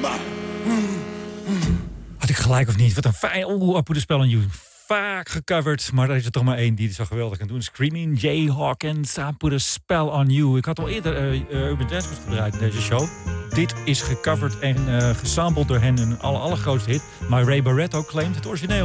Had ik gelijk of niet? Wat een fijn... I Put a Spell on You. Vaak gecoverd, maar er is er toch maar één die het zo geweldig kan doen. Screaming Jay Hawkins, I Put a Spell on You. Ik had al eerder Urban Dance gedraaid in deze show. Dit is gecoverd en gesampled door hen, een allergrootste hit. Maar Ray Barretto claimt het origineel.